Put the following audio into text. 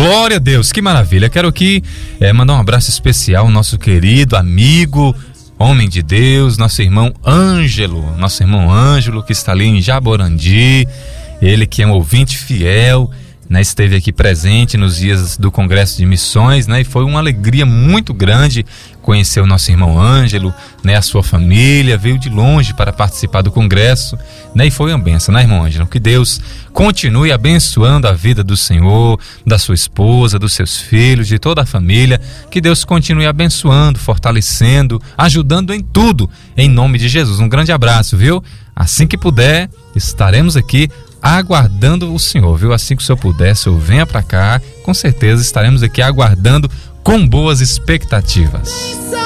Glória a Deus, que maravilha. Quero aqui mandar um abraço especial ao nosso querido amigo, homem de Deus, nosso irmão Ângelo, que está ali em Jaborandi. Ele que é um ouvinte fiel, né, esteve aqui presente nos dias do Congresso de Missões, né, e foi uma alegria muito grande conhecer o nosso irmão Ângelo, né, a sua família, veio de longe para participar do Congresso, né, e foi uma bênção, né, irmão Ângelo? Que Deus continue abençoando a vida do Senhor, da sua esposa, dos seus filhos, de toda a família, que Deus continue abençoando, fortalecendo, ajudando em tudo, em nome de Jesus. Um grande abraço, viu? Assim que puder, estaremos aqui aguardando o Senhor, viu? Assim que o Senhor puder, o Senhor venha para cá, com certeza estaremos aqui aguardando com boas expectativas.